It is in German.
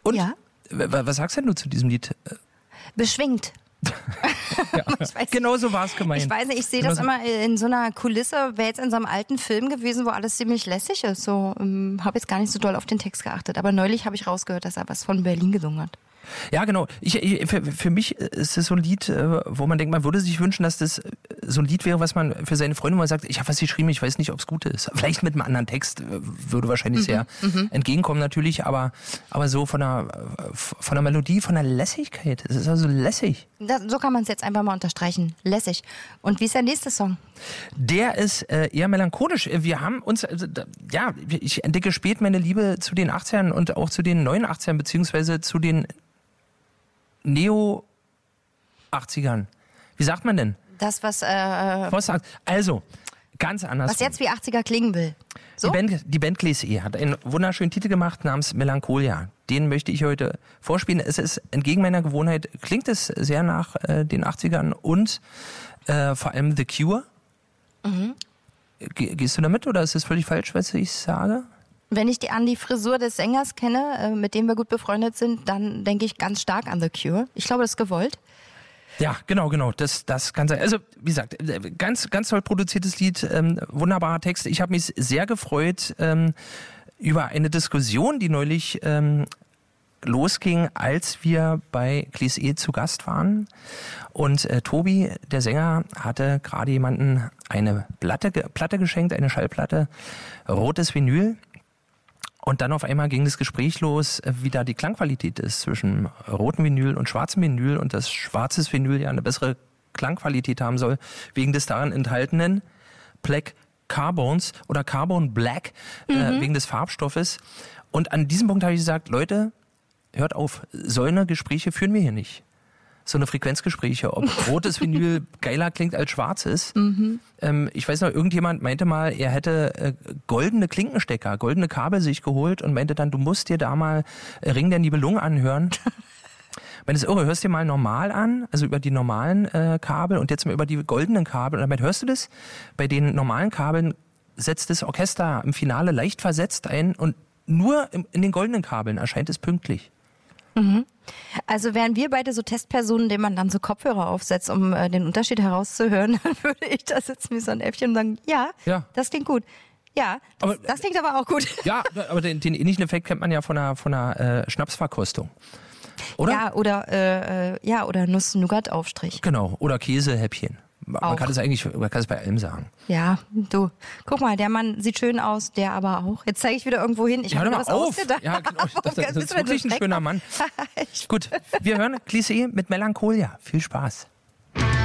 Und? Ja. Was sagst denn du zu diesem Lied? Beschwingt. Ja, genau so war es gemeint. Ich weiß nicht, ich sehe das immer in so einer Kulisse, wäre jetzt in so einem alten Film gewesen, wo alles ziemlich lässig ist. So, habe jetzt gar nicht so doll auf den Text geachtet. Aber neulich habe ich rausgehört, dass er was von Berlin gesungen hat. Ja, genau. Für mich ist es so ein Lied, wo man denkt, man würde sich wünschen, dass das so ein Lied wäre, was man für seine Freunde mal sagt, ich habe was geschrieben, ich weiß nicht, ob es gut ist. Vielleicht mit einem anderen Text würde wahrscheinlich sehr entgegenkommen natürlich, aber so von der Melodie, von der Lässigkeit. Es ist also lässig. So kann man es jetzt einfach mal unterstreichen. Lässig. Und wie ist der nächste Song? Der ist eher melancholisch. Wir haben uns, ich entdecke spät meine Liebe zu den 80ern und auch zu den neuen 80ern, beziehungsweise zu den Neo-80ern. Wie sagt man denn? Das, was Also, ganz anders. was jetzt wie 80er klingen will. So? Die Band Glacé hat einen wunderschönen Titel gemacht namens Melancholia. Den möchte ich heute vorspielen. Es ist entgegen meiner Gewohnheit, klingt es sehr nach den 80ern und vor allem The Cure. Mhm. Gehst du damit oder ist es völlig falsch, was ich sage? Wenn ich an die Frisur des Sängers kenne, mit dem wir gut befreundet sind, dann denke ich ganz stark an The Cure. Ich glaube, das ist gewollt. Ja, genau. Das kann sein. Also, wie gesagt, ganz, ganz toll produziertes Lied, wunderbarer Text. Ich habe mich sehr gefreut über eine Diskussion, die neulich losging, als wir bei Glacé zu Gast waren. Und Tobi, der Sänger, hatte gerade jemanden eine Platte geschenkt, eine Schallplatte, rotes Vinyl. Und dann auf einmal ging das Gespräch los, wie da die Klangqualität ist zwischen rotem Vinyl und schwarzem Vinyl und dass schwarzes Vinyl ja eine bessere Klangqualität haben soll, wegen des darin enthaltenen Black Carbons oder Carbon Black, wegen des Farbstoffes. Und an diesem Punkt habe ich gesagt, Leute, hört auf, solche Gespräche führen wir hier nicht. So eine Frequenzgespräche, ob rotes Vinyl geiler klingt als schwarzes. Ich weiß noch, irgendjemand meinte mal, er hätte goldene Klinkenstecker, goldene Kabel sich geholt und meinte dann, du musst dir da mal Ring der Nibelungen anhören. Wenn es irre, hörst dir mal normal an, also über die normalen Kabel und jetzt mal über die goldenen Kabel. Und damit hörst du das, bei den normalen Kabeln setzt das Orchester im Finale leicht versetzt ein und nur in den goldenen Kabeln erscheint es pünktlich. Also wären wir beide so Testpersonen, denen man dann so Kopfhörer aufsetzt, um den Unterschied herauszuhören, dann würde ich da sitzen wie so ein Äffchen und sagen, ja. Das klingt gut. Ja, das klingt aber auch gut. Ja, aber den ähnlichen Effekt kennt man ja von einer Schnapsverkostung. Oder? Ja, oder Nuss-Nougat-Aufstrich. Genau, oder Käsehäppchen. Man kann es bei allem sagen. Ja, du, guck mal, der Mann sieht schön aus, der aber auch. Jetzt zeige ich wieder irgendwo hin. Ich habe mir was ausgedacht. Ja, genau. Das ist wirklich ein schöner Mann. Gut, wir hören Glacé mit Melancholia. Viel Spaß.